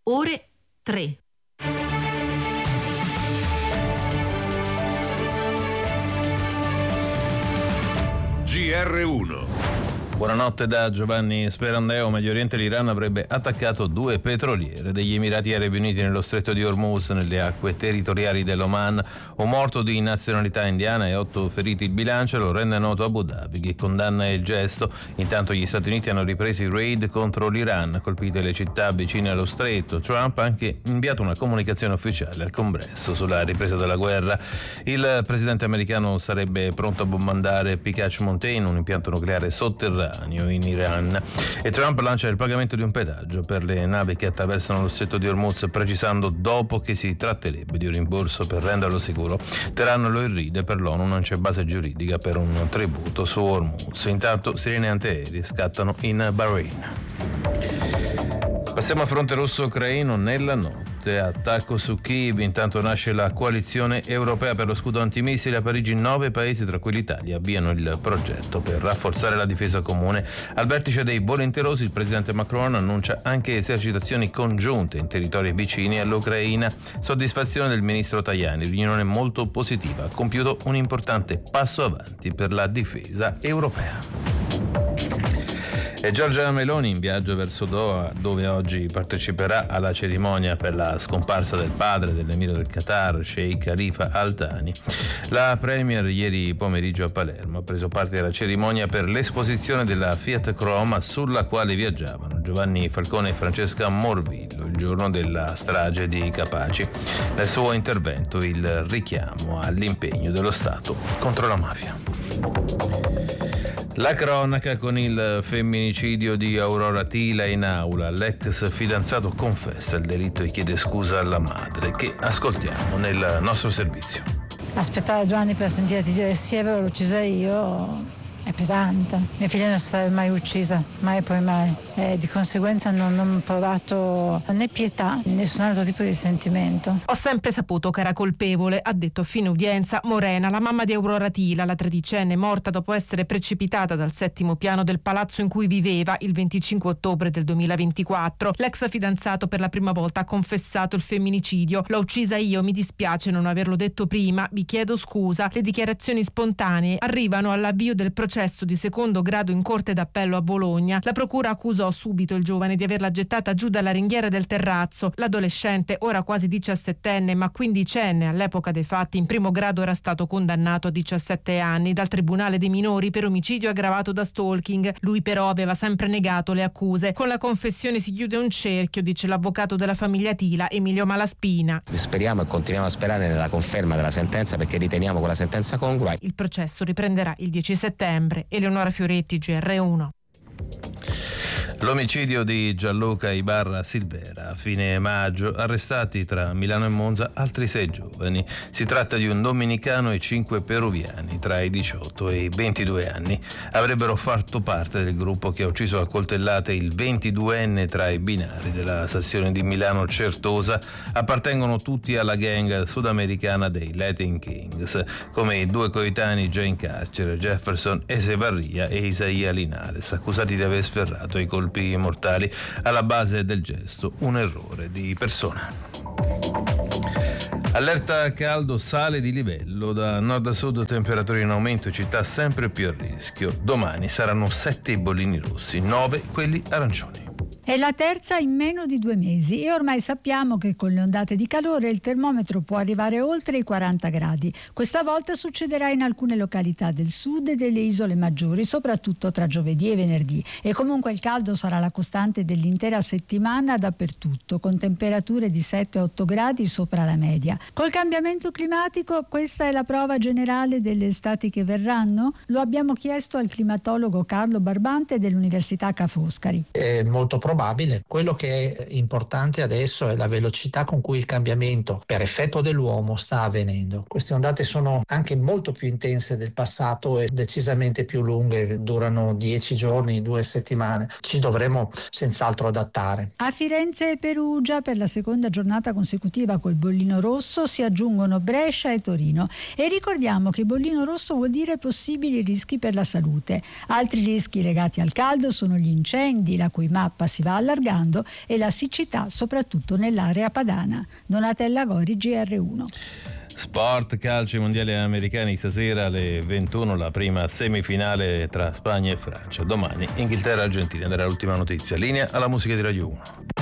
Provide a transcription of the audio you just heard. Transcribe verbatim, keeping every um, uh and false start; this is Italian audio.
ore tre. G R uno. Buonanotte da Giovanni Sperandeo. Medio Oriente, l'Iran avrebbe attaccato due petroliere degli Emirati Arabi Uniti nello stretto di Hormuz, nelle acque territoriali dell'Oman. Un morto di nazionalità indiana e otto feriti il bilancio, lo rende noto Abu Dhabi, che condanna il gesto. Intanto gli Stati Uniti hanno ripreso i raid contro l'Iran, colpite le città vicine allo stretto. Trump ha anche inviato una comunicazione ufficiale al Congresso sulla ripresa della guerra. Il presidente americano sarebbe pronto a bombardare Pikach Mountain, un impianto nucleare sotterraneo in Iran, e Trump lancia il pagamento di un pedaggio per le navi che attraversano lo stretto di Hormuz, precisando dopo che si tratterebbe di un rimborso per renderlo sicuro. Teheran lo irride, per l'ONU non c'è base giuridica per un tributo su Hormuz. Intanto sirene antiaeree scattano in Bahrain. Passiamo al fronte rosso ucraino. Nella notte attacco su Kiev. Intanto nasce la coalizione europea per lo scudo antimissili. A Parigi nove paesi, tra cui l'Italia, avviano il progetto per rafforzare la difesa comune. Al vertice dei volenterosi il presidente Macron annuncia anche esercitazioni congiunte in territori vicini all'Ucraina. Soddisfazione del ministro Tajani, riunione molto positiva, ha compiuto un importante passo avanti per la difesa europea. E Giorgia Meloni in viaggio verso Doha, dove oggi parteciperà alla cerimonia per la scomparsa del padre dell'emiro del Qatar, Sheikh Khalifa Al Thani. La premier ieri pomeriggio a Palermo ha preso parte alla cerimonia per l'esposizione della Fiat Croma, sulla quale viaggiavano Giovanni Falcone e Francesca Morvillo il giorno della strage di Capaci. Nel suo intervento il richiamo all'impegno dello Stato contro la mafia. La cronaca con il femminicidio di Aurora Tila in aula. L'ex fidanzato confessa il delitto e chiede scusa alla madre, che ascoltiamo nel nostro servizio. Aspettare Giovanni per sentire di dire sì, è vero, l'ho uccisa io, è pesante. Mia figlia non sarebbe mai uccisa, mai e poi mai. E di conseguenza non, non ho provato né pietà né nessun altro tipo di sentimento. Ho sempre saputo che era colpevole, ha detto a fine udienza Morena, la mamma di Aurora Tila, la tredicenne morta dopo essere precipitata dal settimo piano del palazzo in cui viveva il venticinque ottobre del duemilaventiquattro. L'ex fidanzato per la prima volta ha confessato il femminicidio. L'ho uccisa io, mi dispiace non averlo detto prima, vi chiedo scusa. Le dichiarazioni spontanee arrivano all'avvio del processo di secondo grado in Corte d'Appello a Bologna. La procura accusò subito il giovane di averla gettata giù dalla ringhiera del terrazzo. L'adolescente, ora quasi diciassettenne ma quindicenne all'epoca dei fatti, in primo grado era stato condannato a diciassette anni dal Tribunale dei minori per omicidio aggravato da stalking. Lui però aveva sempre negato le accuse. Con la confessione si chiude un cerchio, dice l'avvocato della famiglia Tila, Emilio Malaspina. Speriamo e continuiamo a sperare nella conferma della sentenza, perché riteniamo quella sentenza congrua. Il processo riprenderà il dieci settembre. Eleonora Fioretti, G R uno. L'omicidio di Gianluca Ibarra Silvera a fine maggio, arrestati tra Milano e Monza altri sei giovani. Si tratta di un dominicano e cinque peruviani tra i diciotto e i ventidue anni. Avrebbero fatto parte del gruppo che ha ucciso a coltellate il ventiduenne tra i binari della stazione di Milano Certosa. Appartengono tutti alla gang sudamericana dei Latin Kings, come i due coetanei già in carcere, Jefferson Echevarria e Isaia Linares, accusati di aver sferrato i colpi mortali. Alla base del gesto un errore di persona. Allerta caldo, sale di livello da nord a sud, temperature in aumento, città sempre più a rischio. Domani saranno sette i bollini rossi, nove quelli arancioni. È la terza in meno di due mesi e ormai sappiamo che con le ondate di calore il termometro può arrivare oltre i quaranta gradi. Questa volta succederà in alcune località del sud e delle isole maggiori, soprattutto tra giovedì e venerdì. E comunque il caldo sarà la costante dell'intera settimana dappertutto, con temperature di sette otto gradi sopra la media. Col cambiamento climatico questa è la prova generale delle estati che verranno? Lo abbiamo chiesto al climatologo Carlo Barbante dell'Università Ca' Foscari. È molto probabile. Quello che è importante adesso è la velocità con cui il cambiamento per effetto dell'uomo sta avvenendo. Queste ondate sono anche molto più intense del passato e decisamente più lunghe, durano dieci giorni, due settimane. Ci dovremo senz'altro adattare. A Firenze e Perugia per la seconda giornata consecutiva col bollino rosso si aggiungono Brescia e Torino. E ricordiamo che bollino rosso vuol dire possibili rischi per la salute. Altri rischi legati al caldo sono gli incendi, la cui mappa si va allargando e la siccità soprattutto nell'area padana. Donatella Gori, G R uno. Sport, calcio, mondiali americani, stasera alle ventuno la prima semifinale tra Spagna e Francia. Domani Inghilterra-Argentina. Era l'ultima notizia. Linea alla musica di Radio uno.